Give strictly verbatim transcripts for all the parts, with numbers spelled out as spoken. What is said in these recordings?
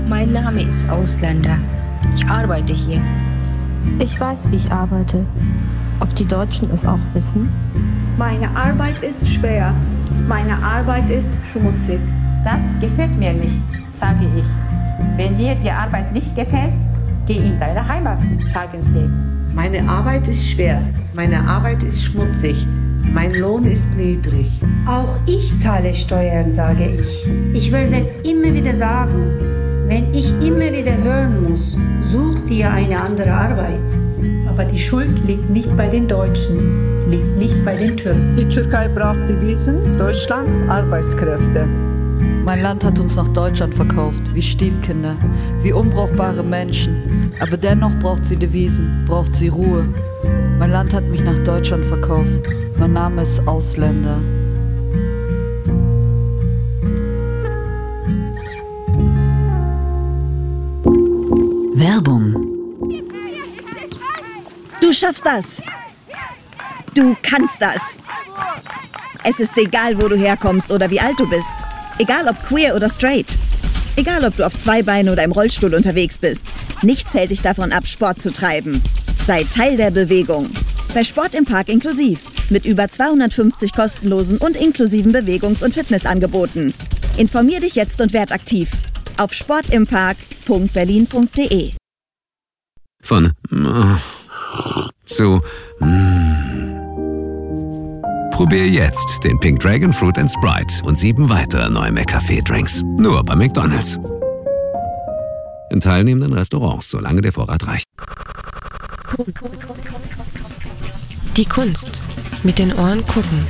Mein Name ist Ausländer. Ich arbeite hier. Ich weiß, wie ich arbeite. Ob die Deutschen es auch wissen? Meine Arbeit ist schwer. Meine Arbeit ist schmutzig. Das gefällt mir nicht, sage ich. Wenn dir die Arbeit nicht gefällt, geh in deine Heimat, sagen sie. Meine Arbeit ist schwer. Meine Arbeit ist schmutzig. Mein Lohn ist niedrig. Auch ich zahle Steuern, sage ich. Ich werde es immer wieder sagen. Wenn ich immer wieder hören muss, such dir eine andere Arbeit. Aber die Schuld liegt nicht bei den Deutschen, liegt nicht bei den Türken. Die Türkei braucht Devisen, Deutschland Arbeitskräfte. Mein Land hat uns nach Deutschland verkauft, wie Stiefkinder, wie unbrauchbare Menschen. Aber dennoch braucht sie Devisen, braucht sie Ruhe. Mein Land hat mich nach Deutschland verkauft. Mein Name ist Ausländer. Werbung. Du schaffst das. Du kannst das. Es ist egal, wo du herkommst oder wie alt du bist. Egal ob queer oder straight. Egal ob du auf zwei Beinen oder im Rollstuhl unterwegs bist. Nichts hält dich davon ab, Sport zu treiben. Sei Teil der Bewegung. Bei Sport im Park inklusiv. Mit über zweihundertfünfzig kostenlosen und inklusiven Bewegungs- und Fitnessangeboten. Informier dich jetzt und werd aktiv. Auf sportimpark punkt berlin punkt de. Von zu Probier jetzt den Pink Dragon Fruit and Sprite und sieben weitere neue McCafé-Drinks. Nur bei McDonald's. In teilnehmenden Restaurants, solange der Vorrat reicht. Die Kunst. Mit den Ohren gucken.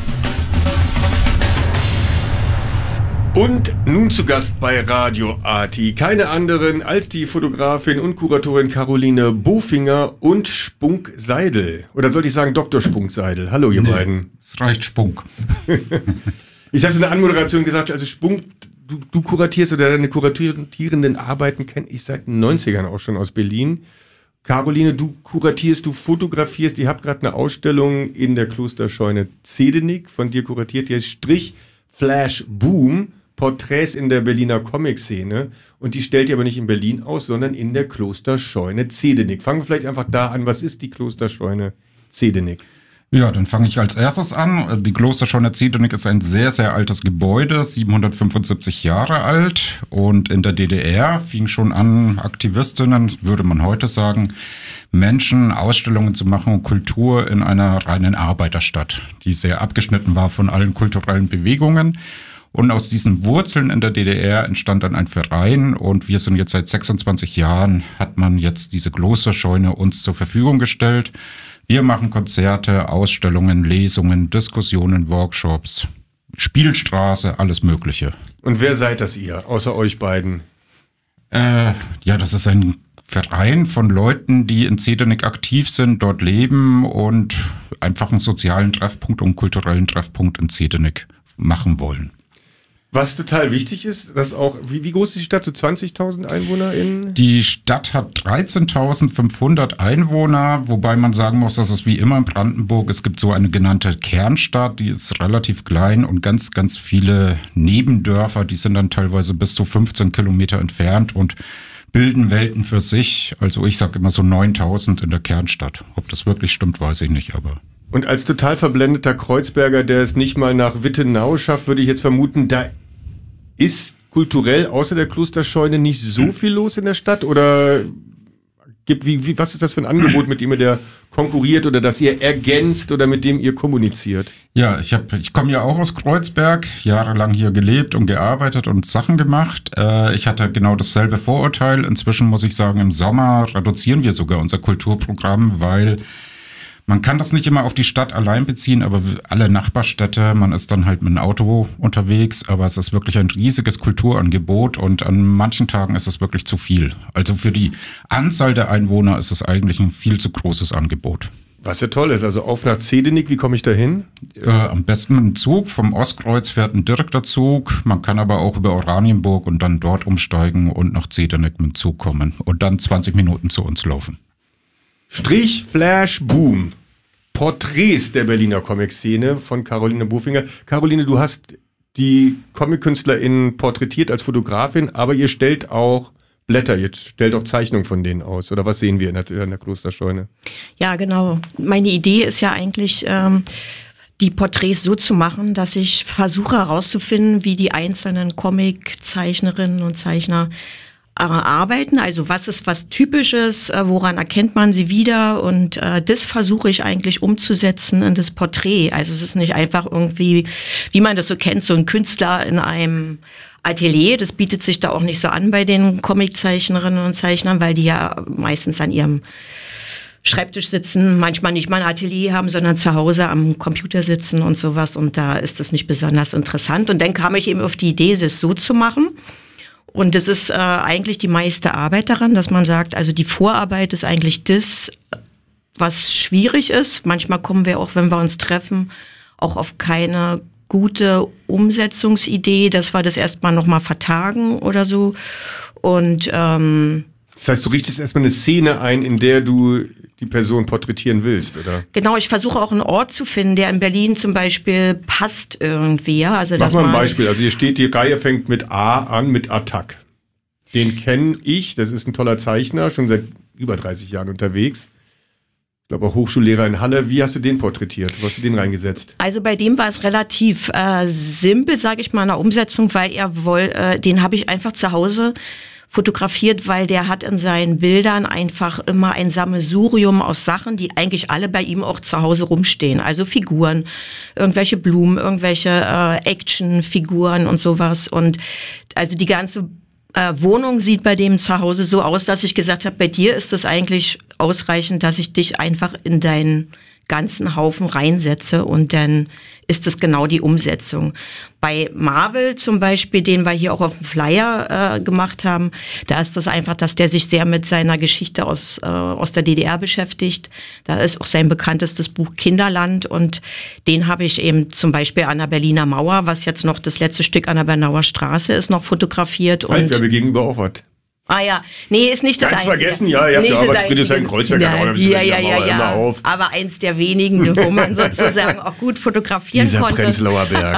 Und nun zu Gast bei Radio Arti. Keine anderen als die Fotografin und Kuratorin Caroline Bofinger und Spunk Seidel. Oder sollte ich sagen Doktor Spunk Seidel? Hallo ihr nee, beiden. Es reicht Spunk. Ich habe in der Anmoderation gesagt, also Spunk, du, du kuratierst oder deine kuratierenden Arbeiten kenne ich seit den neunzigern auch schon aus Berlin. Caroline, du kuratierst, du fotografierst. Ihr habt gerade eine Ausstellung in der Klosterscheune Zedenik von dir kuratiert. Die heißt Strich Flash Boom. Porträts in der Berliner Comic-Szene. Und die stellt ihr aber nicht in Berlin aus, sondern in der Klosterscheune Zedenik. Fangen wir vielleicht einfach da an. Was ist die Klosterscheune Zedenik? Ja, dann fange ich als erstes an. Die Klosterscheune Zedenik ist ein sehr, sehr altes Gebäude, siebenhundertfünfundsiebzig Jahre alt. Und in der D D R fing schon an, Aktivistinnen, würde man heute sagen, Menschen Ausstellungen zu machen und Kultur in einer reinen Arbeiterstadt, die sehr abgeschnitten war von allen kulturellen Bewegungen. Und aus diesen Wurzeln in der D D R entstand dann ein Verein und wir sind jetzt seit sechsundzwanzig Jahren, hat man jetzt diese Klosterscheune uns zur Verfügung gestellt. Wir machen Konzerte, Ausstellungen, Lesungen, Diskussionen, Workshops, Spielstraße, alles Mögliche. Und wer seid das ihr, außer euch beiden? Äh, ja, das ist ein Verein von Leuten, die in Zedenik aktiv sind, dort leben und einfach einen sozialen Treffpunkt und kulturellen Treffpunkt in Zedenik machen wollen. Was total wichtig ist, dass auch, wie, wie groß ist die Stadt? So zwanzigtausend EinwohnerInnen? Die Stadt hat dreizehntausendfünfhundert Einwohner, wobei man sagen muss, dass es wie immer in Brandenburg, es gibt so eine genannte Kernstadt, die ist relativ klein und ganz, ganz viele Nebendörfer, die sind dann teilweise bis zu fünfzehn Kilometer entfernt und bilden Welten für sich. Also ich sage immer so neuntausend in der Kernstadt. Ob das wirklich stimmt, weiß ich nicht, aber... Und als total verblendeter Kreuzberger, der es nicht mal nach Wittenau schafft, würde ich jetzt vermuten, da ist kulturell außer der Klosterscheune nicht so viel los in der Stadt? Oder gibt, wie, wie, was ist das für ein Angebot, mit dem ihr der konkurriert oder das ihr ergänzt oder mit dem ihr kommuniziert? Ja, ich hab, ich komme ja auch aus Kreuzberg, jahrelang hier gelebt und gearbeitet und Sachen gemacht. Äh, ich hatte genau dasselbe Vorurteil. Inzwischen muss ich sagen, im Sommer reduzieren wir sogar unser Kulturprogramm, weil... Man kann das nicht immer auf die Stadt allein beziehen, aber alle Nachbarstädte, man ist dann halt mit dem Auto unterwegs, aber es ist wirklich ein riesiges Kulturangebot und an manchen Tagen ist es wirklich zu viel. Also für die Anzahl der Einwohner ist es eigentlich ein viel zu großes Angebot. Was ja toll ist, also auf nach Zedenik, wie komme ich da hin? Äh, am besten mit dem Zug, vom Ostkreuz fährt ein direkter Zug, man kann aber auch über Oranienburg und dann dort umsteigen und nach Zedenik mit dem Zug kommen und dann zwanzig Minuten zu uns laufen. Strich, Flash, Boom. Porträts der Berliner Comic-Szene von Caroline Bofinger. Caroline, du hast die Comic-KünstlerInnen porträtiert als Fotografin, aber ihr stellt auch Blätter, ihr stellt auch Zeichnungen von denen aus. Oder was sehen wir in der, in der Klosterscheune? Ja, genau. Meine Idee ist ja eigentlich, ähm, die Porträts so zu machen, dass ich versuche herauszufinden, wie die einzelnen Comic-Zeichnerinnen und Zeichner äh, arbeiten. Also was ist was Typisches, äh, woran erkennt man sie wieder? Und äh, das versuche ich eigentlich umzusetzen in das Porträt. Also es ist nicht einfach irgendwie, wie man das so kennt, so ein Künstler in einem Atelier. Das bietet sich da auch nicht so an bei den Comiczeichnerinnen und Zeichnern, weil die ja meistens an ihrem Schreibtisch sitzen, manchmal nicht mal ein Atelier haben, sondern zu Hause am Computer sitzen und sowas. Und da ist das nicht besonders interessant. Und dann kam ich eben auf die Idee, das so zu machen. Und das ist äh, eigentlich die meiste Arbeit daran, dass man sagt, also die Vorarbeit ist eigentlich das, was schwierig ist. Manchmal kommen wir auch, wenn wir uns treffen, auch auf keine gute Umsetzungsidee, dass wir das erstmal nochmal vertagen oder so. Und ähm, das heißt, du richtest erstmal eine Szene ein, in der du die Person porträtieren willst, oder? Genau, ich versuche auch einen Ort zu finden, der in Berlin zum Beispiel passt irgendwie. Ja? Also, Mach mal ein Beispiel. Also hier steht, die Reihe fängt mit A an, mit Attac. Den kenne ich, das ist ein toller Zeichner, schon seit über dreißig Jahren unterwegs. Ich glaube auch Hochschullehrer in Halle. Wie hast du den porträtiert? Wo hast du den reingesetzt? Also bei dem war es relativ äh, simpel, sage ich mal, in der Umsetzung, weil er woll, äh, den habe ich einfach zu Hause fotografiert, weil der hat in seinen Bildern einfach immer ein Sammelsurium aus Sachen, die eigentlich alle bei ihm auch zu Hause rumstehen. Also Figuren, irgendwelche Blumen, irgendwelche äh, Actionfiguren und sowas. Und also die ganze äh, Wohnung sieht bei dem zu Hause so aus, dass ich gesagt habe, bei dir ist es eigentlich ausreichend, dass ich dich einfach in deinen ganzen Haufen reinsetze und dann ist es genau die Umsetzung. Bei Marvel zum Beispiel, den wir hier auch auf dem Flyer äh, gemacht haben, da ist das einfach, dass der sich sehr mit seiner Geschichte aus, äh, aus der D D R beschäftigt. Da ist auch sein bekanntestes Buch Kinderland und den habe ich eben zum Beispiel an der Berliner Mauer, was jetzt noch das letzte Stück an der Bernauer Straße ist, noch fotografiert. Halt, und wir haben gegenüber auch was. Ah ja, nee, ist nicht das Ganz Einzige. vergessen, ja, ihr habt ja aber Friedrichshain-Kreuzberg ja, ja, ja, ja, ja. Auf. Aber eins der wenigen, wo man sozusagen auch gut fotografieren Dieser konnte. Prenzlauer Berg.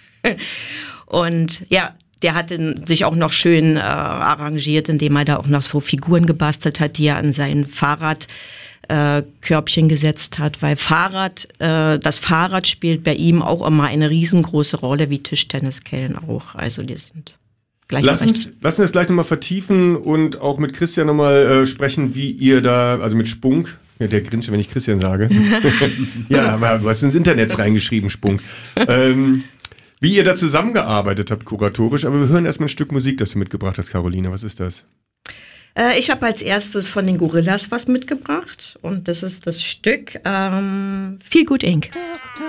Und ja, der hat sich auch noch schön äh, arrangiert, indem er da auch noch so Figuren gebastelt hat, die er an sein Fahrrad äh, Körbchen gesetzt hat, weil Fahrrad, äh, das Fahrrad spielt bei ihm auch immer eine riesengroße Rolle, wie Tischtenniskellen auch. Also die sind Lass uns, lass uns das gleich nochmal vertiefen und auch mit Christian nochmal äh, sprechen, wie ihr da, also mit Spunk, ja, der grinst, wenn ich Christian sage. Ja, aber du hast ins Internet reingeschrieben, Spunk. Ähm, wie ihr da zusammengearbeitet habt, kuratorisch, aber wir hören erstmal ein Stück Musik, das du mitgebracht hast, Caroline. Was ist das? Äh, ich habe als erstes von den Gorillas was mitgebracht und das ist das Stück ähm, Feel Good Incorporated.